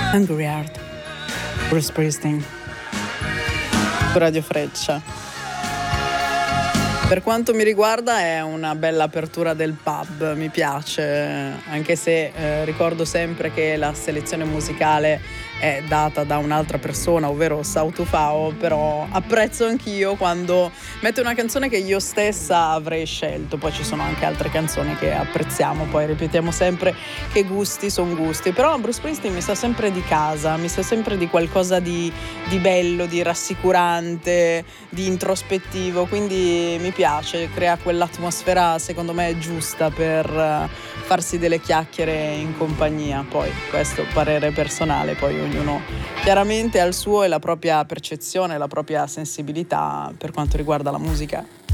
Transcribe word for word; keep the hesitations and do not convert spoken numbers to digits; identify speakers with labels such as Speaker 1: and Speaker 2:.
Speaker 1: Hungry Heart, Bruce Springsteen, su Radio Freccia. Per quanto mi riguarda è una bella apertura del pub, mi piace, anche se eh, ricordo sempre che la selezione musicale è data da un'altra persona, ovvero Sautufao, però apprezzo anch'io quando mette una canzone che io stessa avrei scelto. Poi ci sono anche altre canzoni che apprezziamo, poi ripetiamo sempre che gusti sono gusti, però Bruce Springsteen mi sa sempre di casa, mi sa sempre di qualcosa di, di bello, di rassicurante, di introspettivo, quindi mi piace, crea quell'atmosfera secondo me giusta per farsi delle chiacchiere in compagnia. Poi questo parere personale, poi ognuno chiaramente ha il suo e la propria percezione, la propria sensibilità per quanto riguarda la musica.